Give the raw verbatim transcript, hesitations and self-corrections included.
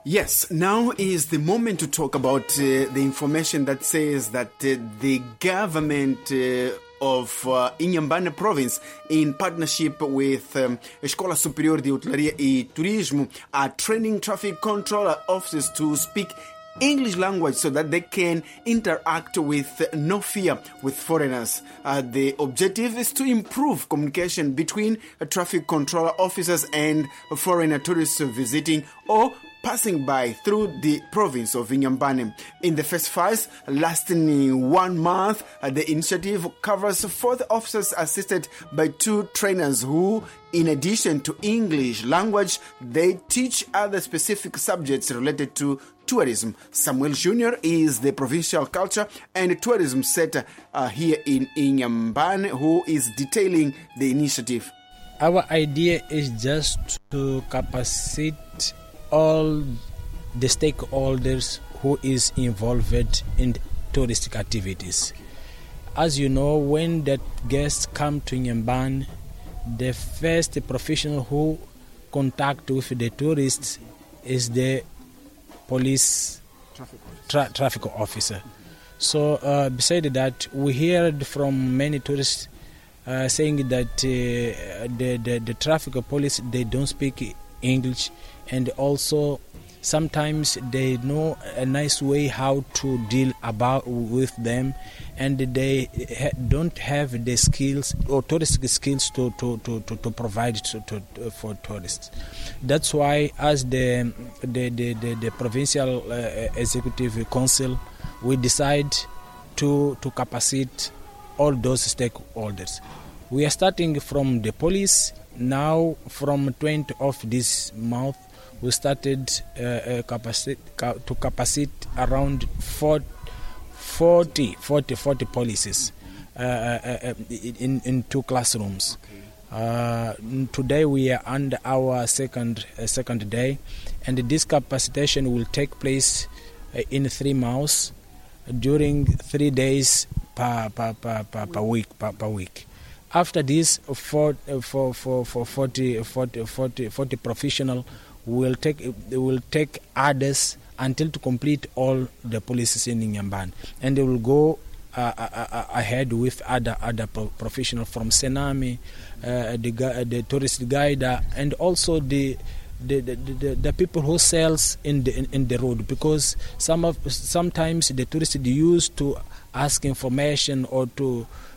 Yes, now is the moment to talk about uh, the information that says that uh, the government uh, of uh, Inhambane province, in partnership with um, Escola Superior de Hotelaria e Turismo, are training traffic controller officers to speak English language so that they can interact with uh, no fear with foreigners. Uh, the objective is to improve communication between uh, traffic controller officers and foreigner tourists visiting or passing by through the province of Inhambane. In the first phase, lasting one month, uh, the initiative covers four officers assisted by two trainers who, in addition to English language, they teach other specific subjects related to tourism. Samuel Junior is the provincial culture and tourism setter uh, here in Inhambane, who is detailing the initiative. Our idea is just to capacitate all the stakeholders who is involved in touristic activities. As you know, when that guests come to Inhambane, the first professional who contact with the tourists is the police traffic officer. Tra- traffic officer. So uh, beside that, we heard from many tourists uh, saying that uh, the, the the traffic police, they don't speak English, and also sometimes they know a nice way how to deal about with them, and they ha- don't have the skills or touristic skills to to, to, to, to provide to, to, for tourists. That's why, as the the the, the, the provincial uh, executive council, we decide to to capacitate all those stakeholders. We are starting from the police. Now, from twentieth of this month, we started uh, uh, capacit- ca- to capacitate around forty, forty, forty policies uh, uh, in, in two classrooms. Okay. Uh, today we are on our second uh, second day, and this capacitation will take place uh, in three months during three days per per per, per, per week per, per week. After this, for for for for forty, forty, forty, forty professional will take will take others until to complete all the policies in Inhambane, and they will go uh, uh, ahead with other other professionals from Senami, uh, the the tourist guide, and also the the, the, the, the people who sells in the in, in the road, because some of sometimes the tourists used to ask information or to